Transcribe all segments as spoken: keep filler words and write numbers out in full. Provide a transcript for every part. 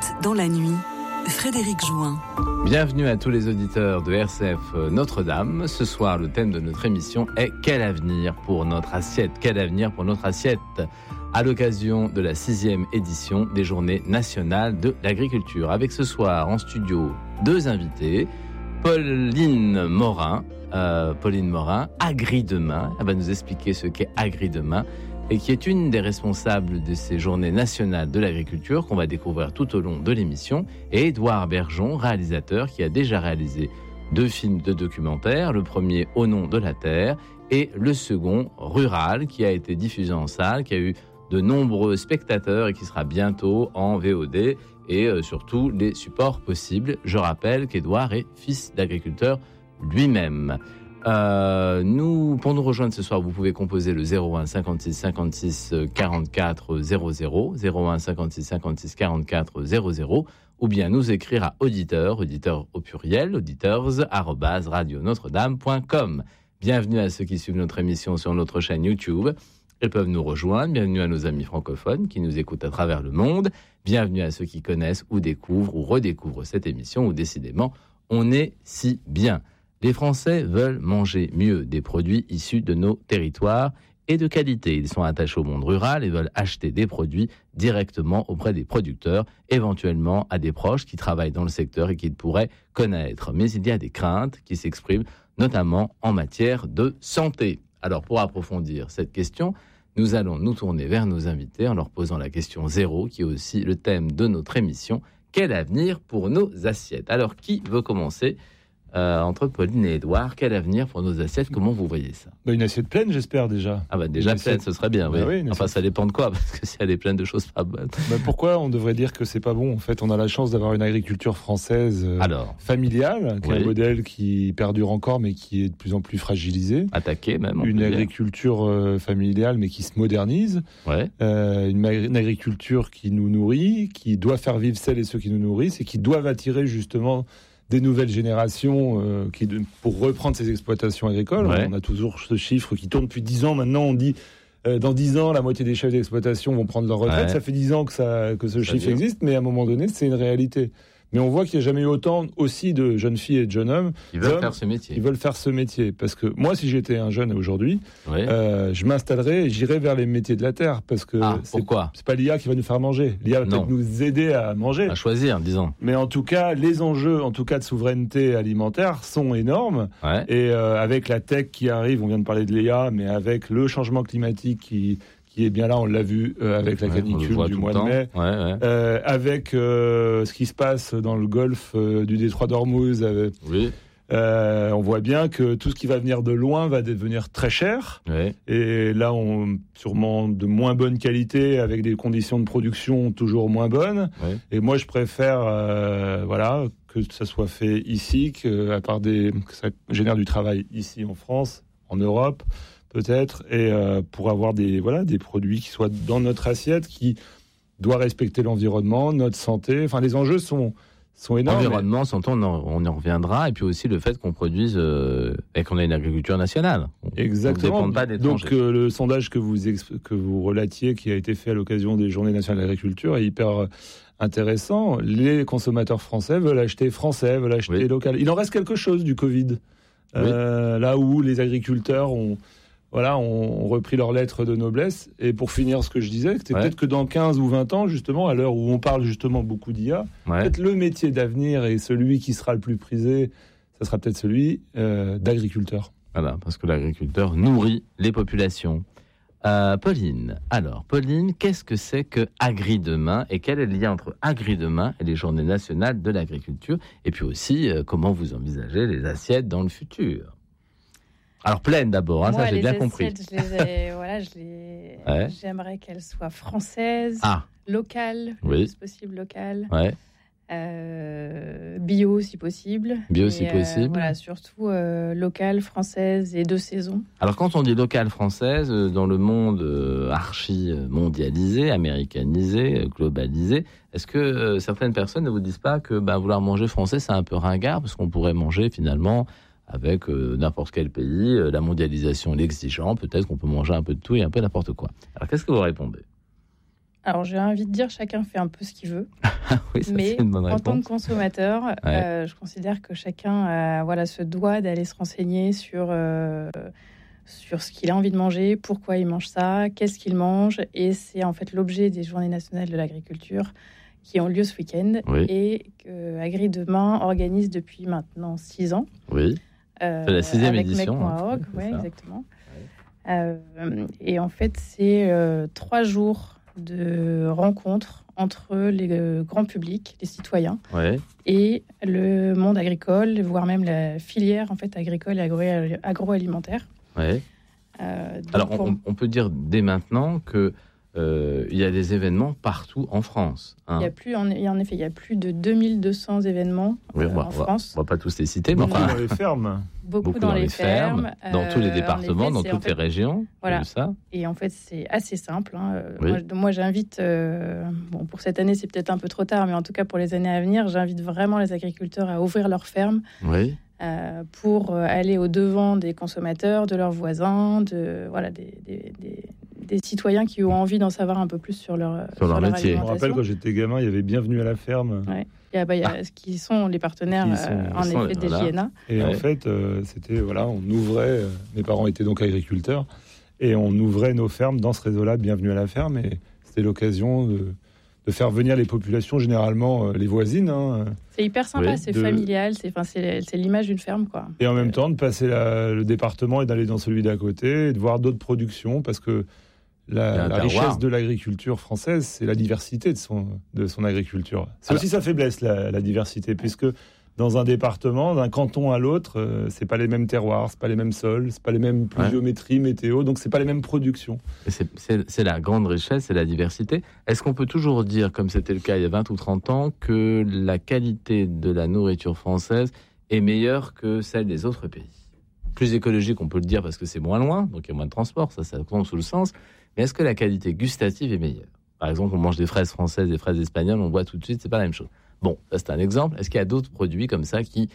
dans la nuit, Frédéric Jouin. Bienvenue à tous les auditeurs de R C F Notre-Dame. Ce soir, le thème de notre émission est « Quel avenir pour notre assiette ?» Quel avenir pour notre assiette ? À l'occasion de la sixième édition des Journées nationales de l'agriculture. Avec ce soir en studio deux invités. Pauline Morin, euh, Pauline Morin, Agri-Demain. Elle va nous expliquer ce qu'est Agri-Demain et qui est une des responsables de ces Journées nationales de l'agriculture qu'on va découvrir tout au long de l'émission. Et Édouard Bergeon, réalisateur qui a déjà réalisé deux films de documentaire. Le premier, Au nom de la terre, et le second, Rural, qui a été diffusé en salle, qui a eu de nombreux spectateurs et qui sera bientôt en V O D et euh, sur tous les supports possibles. Je rappelle qu'Édouard est fils d'agriculteur lui-même. Euh, nous, pour nous rejoindre ce soir, vous pouvez composer le zéro un cinquante-six cinquante-six quarante-quatre zéro zéro, zéro un cinquante-six cinquante-six quarante-quatre zéro zéro, ou bien nous écrire à auditeur, auditeur au pluriel, auditeurs arobase radio notre dame point com. Bienvenue à ceux qui suivent notre émission sur notre chaîne YouTube. Ils peuvent nous rejoindre. Bienvenue à nos amis francophones qui nous écoutent à travers le monde. Bienvenue à ceux qui connaissent ou découvrent ou redécouvrent cette émission où décidément on est si bien. Les Français veulent manger mieux des produits issus de nos territoires et de qualité. Ils sont attachés au monde rural et veulent acheter des produits directement auprès des producteurs, éventuellement à des proches qui travaillent dans le secteur et qu'ils pourraient connaître. Mais il y a des craintes qui s'expriment notamment en matière de santé. Alors, pour approfondir cette question, nous allons nous tourner vers nos invités en leur posant la question zéro, qui est aussi le thème de notre émission. Quel avenir pour nos assiettes ? Alors, qui veut commencer ? Euh, entre Pauline et Édouard, quel avenir pour nos assiettes ? Comment vous voyez ça ? Bah une assiette pleine, j'espère déjà. Ah bah déjà une pleine, assiette... ce serait bien. Oui. Bah oui, enfin, assiette... ça dépend de quoi, parce que si elle est pleine de choses pas bonnes. Bah pourquoi on devrait dire que c'est pas bon ? En fait, on a la chance d'avoir une agriculture française euh, Alors, familiale, qui oui. est un modèle qui perdure encore, mais qui est de plus en plus fragilisé. Attaqué même. Une agriculture euh, familiale, mais qui se modernise. Ouais. Euh, une, une agriculture qui nous nourrit, qui doit faire vivre celles et ceux qui nous nourrissent, et qui doivent attirer justement des nouvelles générations euh, qui, pour reprendre ces exploitations agricoles. Ouais. On a toujours ce chiffre qui tourne depuis dix ans. Maintenant, on dit euh, dans dix ans, la moitié des chefs d'exploitation vont prendre leur retraite. Ouais. Ça fait dix ans que, ça, que ce ça chiffre existe, mais à un moment donné, c'est une réalité. Mais on voit qu'il n'y a jamais eu autant aussi de jeunes filles et de jeunes hommes qui veulent faire ce métier. Ils veulent faire ce métier. Parce que moi, si j'étais un jeune aujourd'hui, oui. euh, je m'installerais et j'irais vers les métiers de la terre. Parce que ah, c'est, pourquoi c'est pas l'I A qui va nous faire manger. L'I A va non. peut-être nous aider à manger. À choisir, disons. Mais en tout cas, les enjeux, en tout cas de souveraineté alimentaire, sont énormes. Ouais. Et euh, avec la tech qui arrive, on vient de parler de l'I A, mais avec le changement climatique qui... qui est bien là, on l'a vu euh, avec la canicule ouais, du mois de mai, ouais, ouais. Euh, avec euh, ce qui se passe dans le golfe euh, du détroit d'Ormuz. Avec, oui. euh, on voit bien que tout ce qui va venir de loin va devenir très cher. Oui. Et là, on sûrement de moins bonne qualité, avec des conditions de production toujours moins bonnes. Oui. Et moi, je préfère, euh, voilà, que ça soit fait ici, que, à part des, que ça génère du travail ici en France, en Europe. Peut-être, et euh, pour avoir des, voilà, des produits qui soient dans notre assiette, qui doit respecter l'environnement, notre santé. Enfin, les enjeux sont, sont énormes. L'environnement, mais... on, en, on en reviendra, et puis aussi le fait qu'on produise euh, et qu'on ait une agriculture nationale. Exactement. On ne dépend pas d'étrangers. Donc, euh, le sondage que vous, exp- que vous relatiez, qui a été fait à l'occasion des Journées nationales de l'agriculture, est hyper intéressant. Les consommateurs français veulent acheter français, veulent acheter oui. local. Il en reste quelque chose du Covid, euh, oui. là où les agriculteurs ont... Voilà, ont repris leurs lettres de noblesse. Et pour finir ce que je disais, c'est ouais. peut-être que dans quinze ou vingt ans, justement, à l'heure où on parle justement beaucoup d'I A, ouais. peut-être le métier d'avenir et celui qui sera le plus prisé, ça sera peut-être celui euh, d'agriculteur. Voilà, parce que l'agriculteur nourrit les populations. Euh, Pauline, alors, Pauline, qu'est-ce que c'est que Agri-Demain et quel est le lien entre Agri-Demain et les Journées nationales de l'agriculture ? Et puis aussi, euh, comment vous envisagez les assiettes dans le futur ? Alors, pleine d'abord, hein, Moi, ça j'ai bien compris. Je les ai, voilà, je les... ouais. J'aimerais qu'elles soient françaises, ah. locales, oui. le plus possible locales, ouais. euh, bio si possible. Bio et, si possible. Euh, voilà, surtout euh, locales, françaises et de saison. Alors, quand on dit locale française, dans le monde euh, archi-mondialisé, américanisé, globalisé, est-ce que euh, certaines personnes ne vous disent pas que bah, vouloir manger français, c'est un peu ringard, parce qu'on pourrait manger finalement... avec euh, n'importe quel pays, euh, la mondialisation l'exigeant, peut-être qu'on peut manger un peu de tout et un peu n'importe quoi. Alors, qu'est-ce que vous répondez ? Alors, j'ai envie de dire, chacun fait un peu ce qu'il veut. Oui, ça, mais c'est une bonne en réponse. tant que consommateur, Ouais. euh, je considère que chacun euh, voilà, se doit d'aller se renseigner sur, euh, sur ce qu'il a envie de manger, pourquoi il mange ça, qu'est-ce qu'il mange. Et c'est en fait l'objet des Journées nationales de l'agriculture qui ont lieu ce week-end Oui. et que Agri Demain organise depuis maintenant six ans. Oui. Euh, C'est la sixième avec édition, Mec point hein, org, c'est ouais, ça. exactement. Euh, et en fait, c'est euh, trois jours de rencontres entre les euh, grands publics, les citoyens, Ouais. et le monde agricole, voire même la filière en fait agricole et agro- agroalimentaire. Ouais. Euh, donc Alors, on- on, on peut dire dès maintenant que euh, il y a des événements partout en France. Hein. il y a plus, en, en effet, il y a plus de deux mille deux cents événements Oui, euh, on va, en on va- France, on va pas tous les citer, mais Beaucoup enfin, dans les fermes. beaucoup, beaucoup dans, les fermes, dans tous les euh, départements, en effet, dans c'est toutes en fait- les régions. Voilà. J'ai vu ça. Et en fait, c'est assez simple. hein. Euh, Oui. Moi, moi, j'invite, euh, bon, pour cette année, c'est peut-être un peu trop tard, mais en tout cas pour les années à venir, j'invite vraiment les agriculteurs à ouvrir leurs fermes Oui. euh, pour euh, aller au devant des consommateurs, de leurs voisins, de voilà, des, des, des- des citoyens qui ont envie d'en savoir un peu plus sur leur Sur leur métier. Je me alimentation. rappelle quand j'étais gamin, il y avait Bienvenue à la ferme. Ouais. Il y a, bah, il y a ce qui sont les partenaires, Qui sont- euh, en qui sont, effet, des voilà. J N A. Et Ouais. en fait, euh, c'était, voilà, on ouvrait, euh, mes parents étaient donc agriculteurs, et on ouvrait nos fermes dans ce réseau-là, Bienvenue à la ferme, et c'était l'occasion de, de faire venir les populations, généralement euh, les voisines, hein, C'est hyper sympa, Oui, c'est de- familial, c'est, enfin, c'est, c'est l'image d'une ferme, quoi. et en même temps de passer la- le département et d'aller dans celui d'à côté, et de voir d'autres productions, parce que Il y a la, un la terroir. richesse de l'agriculture française, c'est la diversité de son, de son agriculture. C'est Alors- aussi sa faiblesse, la, la diversité, puisque dans un département, d'un canton à l'autre, euh, c'est pas les mêmes terroirs, c'est pas les mêmes sols, c'est pas les mêmes pluviométries, météo, donc c'est pas les mêmes productions. Et C'est, c'est- c'est la grande richesse, c'est la diversité. Est-ce qu'on peut toujours dire, comme c'était le cas il y a vingt ou trente ans, que la qualité de la nourriture française est meilleure que celle des autres pays? Plus écologique, on peut le dire parce que c'est moins loin, donc il y a moins de transport, ça, ça tombe sous le sens. Mais est-ce que la qualité gustative est meilleure? Par exemple, on mange des fraises françaises, des fraises espagnoles, on voit tout de suite, c'est pas la même chose. Bon, ça c'est un exemple. Est-ce qu'il y a d'autres produits comme ça qui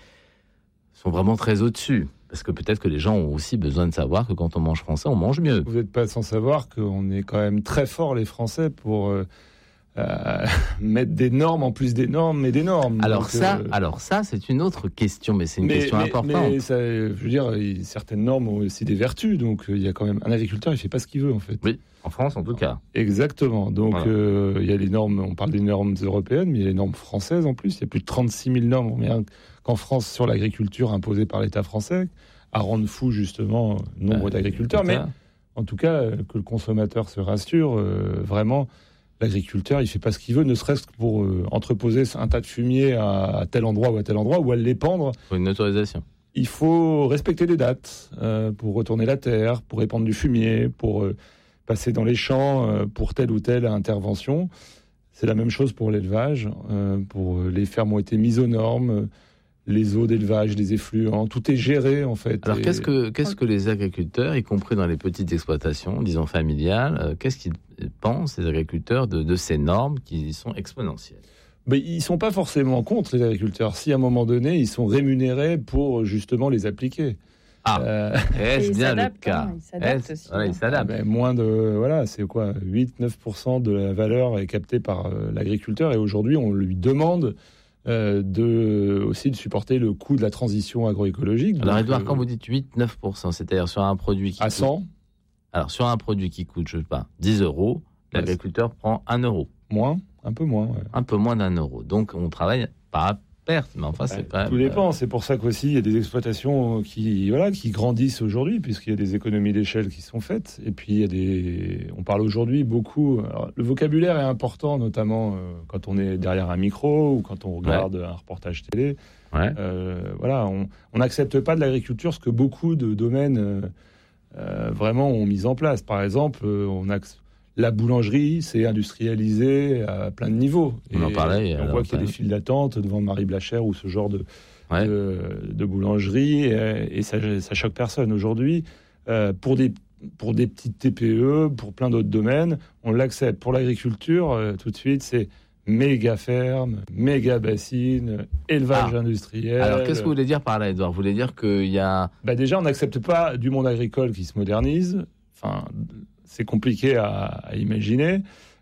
sont vraiment très au-dessus? Parce que peut-être que les gens ont aussi besoin de savoir que quand on mange français, on mange mieux. Vous n'êtes pas sans savoir qu'on est quand même très forts, les Français, pour euh, euh, mettre des normes en plus des normes et des normes. Alors Donc, ça, euh, alors ça, c'est une autre question, mais c'est une mais, question mais- importante. mais ça, je veux dire, il- certaines normes ont aussi des vertus. Donc, euh, il y a quand même un agriculteur, il fait pas ce qu'il veut en fait. Oui, en France en tout cas. Exactement. Donc, Voilà. euh, il y a les normes. On parle des normes européennes, mais il y a les normes françaises en plus. Il y a plus de trente-six mille normes rien qu'en France sur l'agriculture imposées par l'État français, à rendre fou justement nombre Euh, d'agriculteurs. Mais en tout cas, euh, que le consommateur se rassure, euh, vraiment, l'agriculteur, il fait pas ce qu'il veut, ne serait-ce que pour euh, entreposer un tas de fumier à, à tel endroit ou à tel endroit, ou à l'épandre. Faut une autorisation. Il faut respecter des dates euh, pour retourner la terre, pour épandre du fumier, pour euh, passer dans les champs, euh, pour telle ou telle intervention. C'est la même chose pour l'élevage. Euh, pour euh, les fermes ont été mises aux normes, euh, les eaux d'élevage, les effluents, tout est géré en fait. Alors Et- qu'est-ce que qu'est-ce que les agriculteurs, y compris dans les petites exploitations, disons familiales, euh, qu'est-ce qu'ils pensent les agriculteurs de, de ces normes qui sont exponentielles? Mais ils sont pas forcément contre les agriculteurs. Si à un moment donné, ils sont rémunérés pour justement les appliquer. Ah, Euh, est-ce ils bien le s'adaptent, cas? hein, ils s'adaptent Est-ce- aussi, voilà, hein. ils s'adaptent. ben, moins de voilà, c'est quoi, huit à neuf pour cent de la valeur est captée par euh, l'agriculteur et aujourd'hui, on lui demande euh, de aussi de supporter le coût de la transition agroécologique. Alors Donc, Edouard, euh, quand vous dites huit à neuf pour cent, c'est-à-dire sur un produit qui à coûte- cent, alors sur un produit qui coûte, je sais pas, dix euros, l'agriculteur prend un euro, moins, un peu moins. Ouais. un peu moins d'un euro. Donc on travaille pas à perte, mais enfin c'est quand même. Tout dépend. C'est pour ça qu'aussi il y a des exploitations qui voilà qui grandissent aujourd'hui puisqu'il y a des économies d'échelle qui sont faites. Et puis il y a des. On parle aujourd'hui beaucoup. Alors, le vocabulaire est important, notamment euh, quand on est derrière un micro ou quand on regarde un reportage télé. Ouais. Euh, voilà, on on n'accepte pas de l'agriculture ce que beaucoup de domaines euh, euh, vraiment ont mis en place. Par exemple, euh, on a la boulangerie, c'est industrialisé à plein de niveaux. On en parlait, et on alors, voit qu'il y a ouais. des files d'attente devant Marie Blachère ou ce genre de, Ouais. de, de boulangerie, et, et ça, ça choque personne. Aujourd'hui, euh, pour, des, pour des petites T P E, pour plein d'autres domaines, on l'accepte. Pour l'agriculture, euh, tout de suite, c'est méga ferme, méga bassine, élevage Ah. industriel. Alors qu'est-ce que vous voulez dire par là, Edouard? Vous voulez dire qu'il y a Bah déjà, on n'accepte pas du monde agricole qui se modernise. Enfin, c'est compliqué à, à imaginer.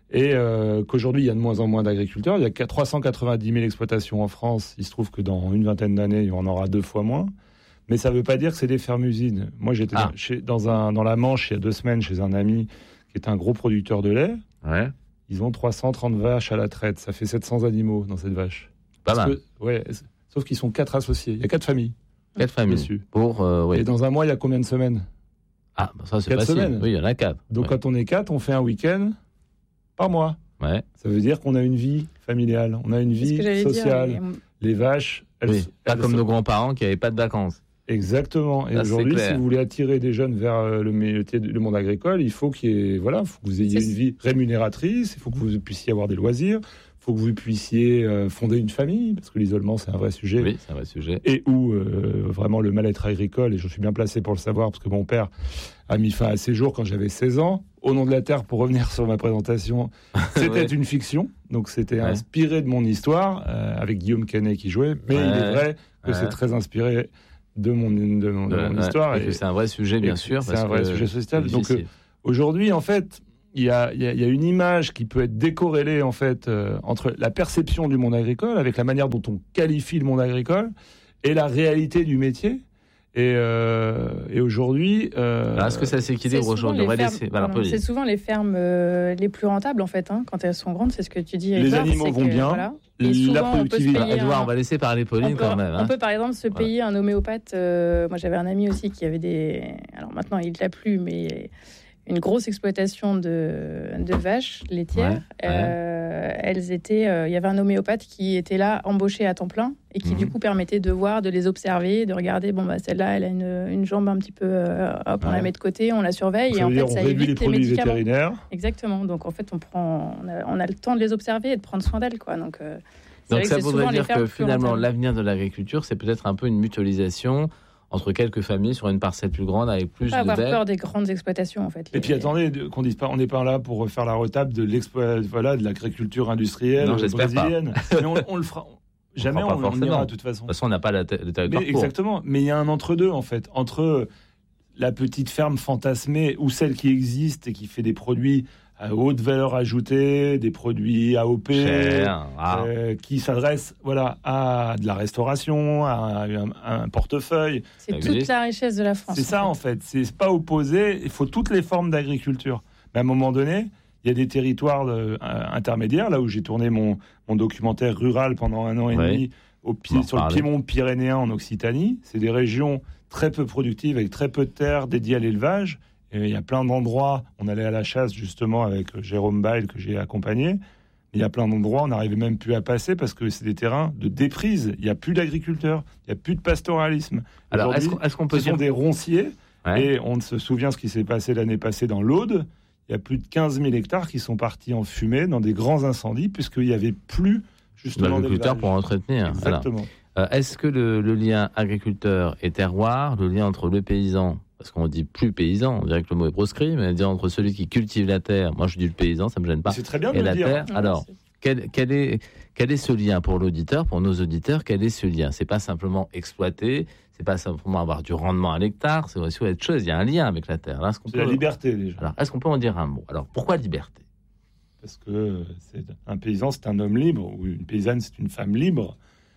Et euh, qu'aujourd'hui, il y a de moins en moins d'agriculteurs. Il y a trois cent quatre-vingt-dix mille exploitations en France. Il se trouve que dans une vingtaine d'années, il y en aura deux fois moins. Mais ça ne veut pas dire que c'est des fermes-usines. Moi, j'étais ah. chez, dans, un, dans la Manche il y a deux semaines chez un ami qui est un gros producteur de lait. Ouais. Ils ont trois cent trente vaches à la traite. Ça fait sept cents animaux dans cette vache. Pas Parce mal. Que, ouais, sauf qu'ils sont quatre associés. Il y a quatre familles. Quatre familles. Dessus. Pour, euh, ouais. Et dans un mois, il y a combien de semaines? Ah, bah ça c'est quatre facile. Semaines. Oui, il y en a quatre. Donc ouais. quand on est quatre, on fait un week-end par mois. Ouais. Ça veut dire qu'on a une vie familiale, on a une vie sociale. Dire, mais... Les vaches, elles, oui, pas elles comme sont... nos grands-parents qui n'avaient pas de vacances. Exactement. Et ça, aujourd'hui, si vous voulez attirer des jeunes vers le, le monde agricole, il faut qu'il y ait, voilà, faut que vous ayez c'est... une vie rémunératrice, il faut que vous puissiez avoir des loisirs, il faut que vous puissiez euh, fonder une famille, parce que l'isolement, c'est un vrai sujet. Oui, c'est un vrai sujet. Et où euh, vraiment le mal-être agricole, et je suis bien placé pour le savoir, parce que mon père a mis fin à ses jours quand j'avais seize ans. Au nom de la Terre, pour revenir sur ma présentation, c'était ouais. une fiction, donc c'était ouais. inspiré de mon histoire, euh, avec Guillaume Canet qui jouait, mais ouais. il est vrai que ouais. c'est très inspiré de mon, de mon, de mon ouais, histoire. Et, et que c'est un vrai sujet, bien sûr. C'est un vrai sujet social. Donc euh, aujourd'hui, en fait, il y a, y, a, y a une image qui peut être décorrélée en fait, euh, entre la perception du monde agricole, avec la manière dont on qualifie le monde agricole, et la réalité du métier. Et, euh, et aujourd'hui... Euh, Alors, est-ce que ça s'équilibre aujourd'hui? C'est souvent les fermes euh, les plus rentables, en fait. Hein, quand elles sont grandes, c'est ce que tu dis. Les Edouard, animaux vont que, bien. Voilà. Et la productivité. Edouard, un... on va laisser parler Pauline on peut, quand même. Hein. On peut, par exemple, se payer voilà. un homéopathe. Euh, moi, j'avais un ami aussi qui avait des... Alors maintenant, il ne l'a plus, mais... une grosse exploitation de, de vaches laitières. Ouais, euh, ouais. Elles étaient, euh, il y avait un homéopathe qui était là, embauché à temps plein, et qui mmh. du coup permettait de voir, de les observer, de regarder. Bon, bah celle-là, elle a une, une jambe un petit peu, euh, hop, on ouais. la met de côté, on la surveille, ça et en dire, fait, ça évite les, les produits médicaments. Vétérinaires. Exactement. Donc en fait, on prend, on a, on a le temps de les observer et de prendre soin d'elles, quoi. Donc, euh, donc ça voudrait dire que finalement, l'avenir de l'agriculture, c'est peut-être un peu une mutualisation entre quelques familles sur une parcelle plus grande avec plus de bêtes. Pas avoir peur des grandes exploitations, en fait. Et les... puis attendez, qu'on dise pas, on n'est pas là pour faire la retape de l'exploit, voilà, de l'agriculture industrielle non, brésilienne. Mais on, on le fera. Jamais on, on, on ira de toute façon. De toute façon, on n'a pas la t- le territoire mais, exactement. Mais il y a un entre-deux, en fait. Entre la petite ferme fantasmée ou celle qui existe et qui fait des produits à haute valeur ajoutée, des produits A O P, Cher, ah. euh, qui s'adressent voilà, à de la restauration, à un, à un portefeuille. C'est toute existe. La richesse de la France. C'est ça, en fait. C'est pas opposé. Il faut toutes les formes d'agriculture. Mais à un moment donné, il y a des territoires de, euh, intermédiaires, là où j'ai tourné mon, mon documentaire rural pendant un an et oui. demi, au pied, sur parler. Le piémont pyrénéen en Occitanie. C'est des régions très peu productives, avec très peu de terres dédiées à l'élevage. Et il y a plein d'endroits, on allait à la chasse justement avec Jérôme Bail que j'ai accompagné. Il y a plein d'endroits, on n'arrivait même plus à passer parce que c'est des terrains de déprise. Il n'y a plus d'agriculteurs, il n'y a plus de pastoralisme. Alors, est-ce qu'on, est-ce qu'on peut ce dire... sont des ronciers ouais. et on se souvient ce qui s'est passé l'année passée dans l'Aude. Il y a plus de quinze mille hectares qui sont partis en fumée dans des grands incendies puisqu'il n'y avait plus justement d'agriculteurs pour entretenir. Exactement. Alors, euh, est-ce que le, le lien agriculteur et terroir, le lien entre le paysan, parce qu'on dit plus paysan, on dirait que le mot est proscrit, mais dire entre celui qui cultive la terre, moi je dis le paysan, ça me gêne pas. C'est très bien de et le la dire. terre. Alors, quel, quel est quel est ce lien pour l'auditeur, pour nos auditeurs? Quel est ce lien? C'est pas simplement exploiter, c'est pas simplement avoir du rendement à l'hectare, c'est aussi autre chose. Il y a un lien avec la terre. Là, est-ce qu'on c'est peut... la liberté déjà. Alors, est-ce qu'on peut en dire un mot? Alors, pourquoi liberté? Parce que c'est un paysan, c'est un homme libre, ou une paysanne, c'est une femme libre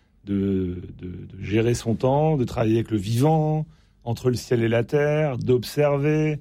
de, de, de gérer son temps, de travailler avec le vivant. Entre le ciel et la terre, d'observer.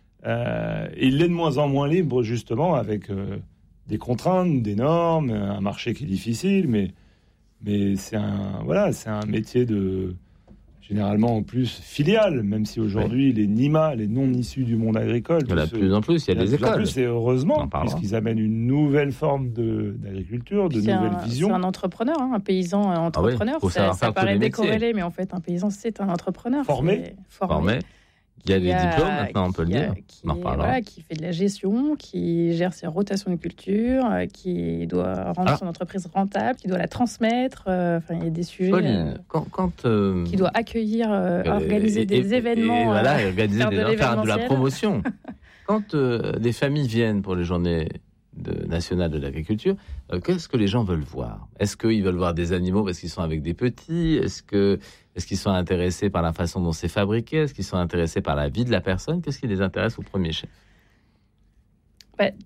Euh, et il est de moins en moins libre, justement, avec euh, des contraintes, des normes, un marché qui est difficile, mais, mais c'est, un, voilà, c'est un métier de, généralement en plus filial, même si aujourd'hui oui. les N I M A, les non issus du monde agricole... Il y en a de plus en plus, il y a des écoles. Plus, et heureusement, puisqu'ils amènent une nouvelle forme de, d'agriculture, de nouvelles un, visions. C'est un entrepreneur, hein, un paysan entrepreneur. Ah oui, ça, ça paraît décorrélé, mais en fait, un paysan, c'est un entrepreneur. Formé. Formé. Formé. Il y a des diplômes, maintenant, on peut le dire. Qui, voilà, qui fait de la gestion, qui gère ses rotations de culture, qui doit rendre ah. son entreprise rentable, qui doit la transmettre. Euh, enfin, il y a des sujets... Pauline, quand... quand euh, qui doit accueillir, euh, organiser et, des et, événements. Et voilà, et organiser faire des de, faire de la promotion. Quand euh, des familles viennent pour les journées de, nationales de l'agriculture, euh, qu'est-ce que les gens veulent voir? Est-ce qu'ils veulent voir des animaux parce qu'ils sont avec des petits? Est-ce que... Est-ce qu'ils sont intéressés par la façon dont c'est fabriqué? Est-ce qu'ils sont intéressés par la vie de la personne? Qu'est-ce qui les intéresse au premier chef? bah,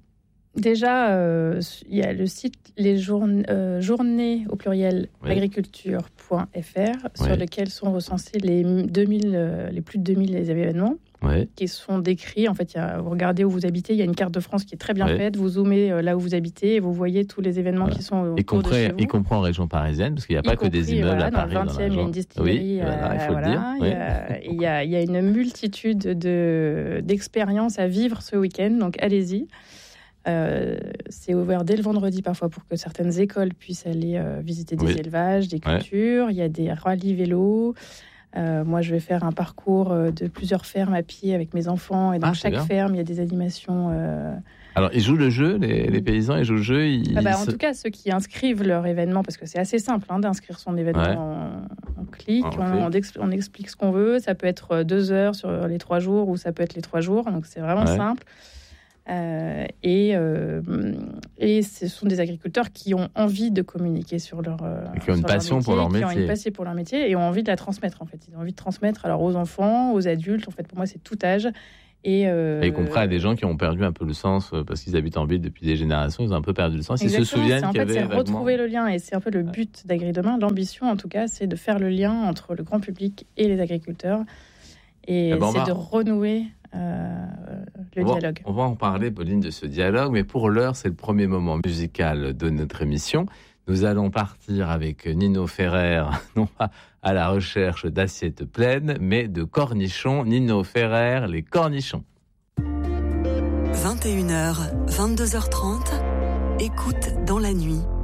Déjà, euh, il y a le site les journ- euh, journées au pluriel oui. agriculture point f r sur oui. lequel sont recensés les, deux mille, euh, les plus de deux mille événements oui. qui sont décrits. En fait, il y a, vous regardez où vous habitez, il y a une carte de France qui est très bien oui. faite. Vous zoomez euh, là où vous habitez et vous voyez tous les événements voilà. qui sont autour y compris, de chez vous. Y compris en région parisienne, parce qu'il n'y a y pas compris, que des immeubles voilà, à Paris. Dans le vingtième, il y a une distillerie. Oui, voilà, il faut voilà, le dire. Il oui. y, y, a, y a une multitude de, d'expériences à vivre ce week-end, donc allez-y. Euh, c'est ouvert dès le vendredi parfois pour que certaines écoles puissent aller euh, visiter des oui. élevages, des cultures. Ouais. Il y a des rallyes vélos. Euh, moi, je vais faire un parcours de plusieurs fermes à pied avec mes enfants. Et dans ah, chaque bien. ferme, il y a des animations. Euh... Alors, ils jouent le jeu, les, les paysans, ils jouent le jeu. Ils... Ah bah, en tout cas, ceux qui inscrivent leur événement, parce que c'est assez simple hein, d'inscrire son événement. Ouais. On, on clique, ah, on, on, expl- on explique ce qu'on veut. Ça peut être deux heures sur les trois jours ou ça peut être les trois jours. Donc, c'est vraiment ouais. simple. Euh, et, euh, et ce sont des agriculteurs qui ont envie de communiquer sur leur euh, et qui ont une passion pour leur métier, qui ont une passion pour leur métier et ont envie de la transmettre en fait. Ils ont envie de transmettre alors aux enfants, aux adultes. En fait, pour moi, c'est tout âge. Et, euh, et y compris à des gens qui ont perdu un peu le sens parce qu'ils habitent en ville depuis des générations, ils ont un peu perdu le sens. Ils se souviennent en qu'il y fait, avait c'est vaguement... retrouver le lien et c'est un peu le but d'Agri Demain. L'ambition, en tout cas, c'est de faire le lien entre le grand public et les agriculteurs et, et ben c'est va... de renouer. Euh, le on va, dialogue. On va en parler, Pauline, de ce dialogue, mais pour l'heure, c'est le premier moment musical de notre émission. Nous allons partir avec Nino Ferrer, non pas à la recherche d'assiettes pleines, mais de cornichons. Nino Ferrer, les cornichons. vingt et une heures, vingt-deux heures trente, écoute dans la nuit.